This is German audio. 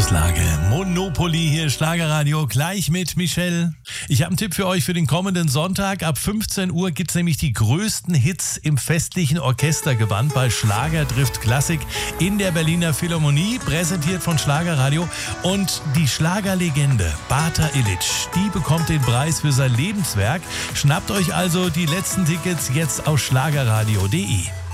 Verkehrslage. Monopoly hier, Schlagerradio, gleich mit Michelle. Ich habe einen Tipp für euch für den kommenden Sonntag. Ab 15 Uhr gibt es nämlich die größten Hits im festlichen Orchestergewand bei Schlager trifft Klassik in der Berliner Philharmonie, präsentiert von Schlagerradio. Und die Schlagerlegende Bata Illich, die bekommt den Preis für sein Lebenswerk. Schnappt euch also die letzten Tickets jetzt auf schlagerradio.de.